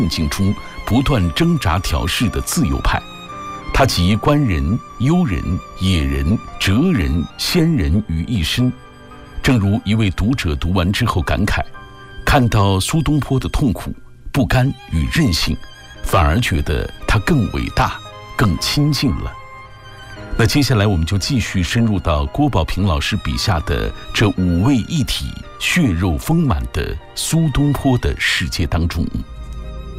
困境中不断挣扎调试的自由派。他集官人、幽人、野人、哲人、仙人于一身。正如一位读者读完之后感慨，看到苏东坡的痛苦、不甘与韧性，反而觉得他更伟大、更亲近了。那接下来我们就继续深入到郭宝平老师笔下的这五位一体、血肉丰满的苏东坡的世界当中。